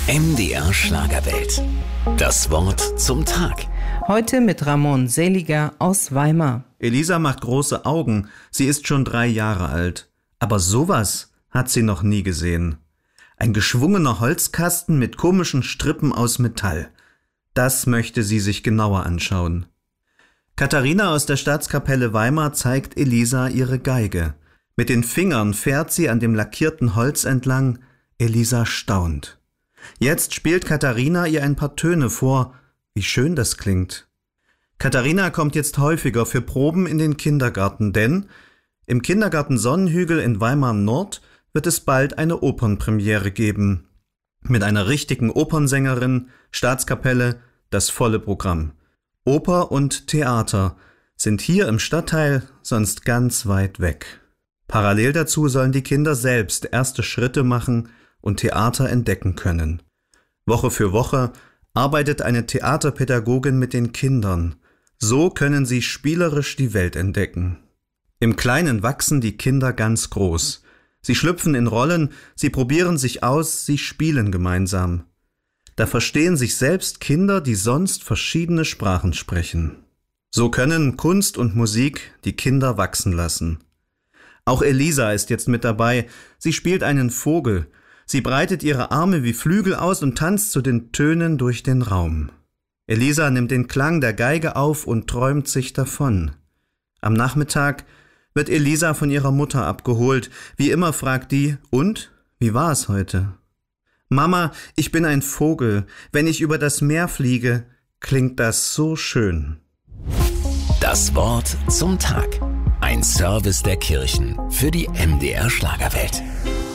MDR Schlagerwelt. Das Wort zum Tag. Heute mit Ramon Seliger aus Weimar. Elisa macht große Augen. Sie ist schon 3 Jahre alt. Aber sowas hat sie noch nie gesehen. Ein geschwungener Holzkasten mit komischen Strippen aus Metall. Das möchte sie sich genauer anschauen. Katharina aus der Staatskapelle Weimar zeigt Elisa ihre Geige. Mit den Fingern fährt sie an dem lackierten Holz entlang. Elisa staunt. Jetzt spielt Katharina ihr ein paar Töne vor. Wie schön das klingt. Katharina kommt jetzt häufiger für Proben in den Kindergarten, denn im Kindergarten Sonnenhügel in Weimar Nord wird es bald eine Opernpremiere geben. Mit einer richtigen Opernsängerin, Staatskapelle, das volle Programm. Oper und Theater sind hier im Stadtteil sonst ganz weit weg. Parallel dazu sollen die Kinder selbst erste Schritte machen und Theater entdecken können. Woche für Woche arbeitet eine Theaterpädagogin mit den Kindern. So können sie spielerisch die Welt entdecken. Im Kleinen wachsen die Kinder ganz groß. Sie schlüpfen in Rollen, sie probieren sich aus, sie spielen gemeinsam. Da verstehen sich selbst Kinder, die sonst verschiedene Sprachen sprechen. So können Kunst und Musik die Kinder wachsen lassen. Auch Elisa ist jetzt mit dabei. Sie spielt einen Vogel. Sie breitet ihre Arme wie Flügel aus und tanzt zu den Tönen durch den Raum. Elisa nimmt den Klang der Geige auf und träumt sich davon. Am Nachmittag wird Elisa von ihrer Mutter abgeholt. Wie immer fragt die: Und, wie war es heute? Mama, ich bin ein Vogel. Wenn ich über das Meer fliege, klingt das so schön. Das Wort zum Tag. Ein Service der Kirchen für die MDR Schlagerwelt.